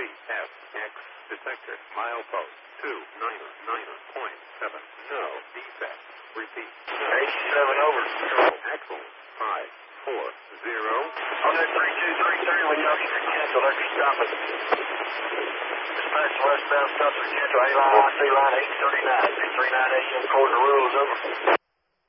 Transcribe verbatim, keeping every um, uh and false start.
F X detector milepost two niner niner point seven. No defect. Repeat. eighty-seven over. Excellent. five four zero. On that three two three three, when y'all get your cancel, let me stop it. Dispatch westbound, stop for cancel. A-line, I C line eight thirty-nine. three nine A M, quarter rules over.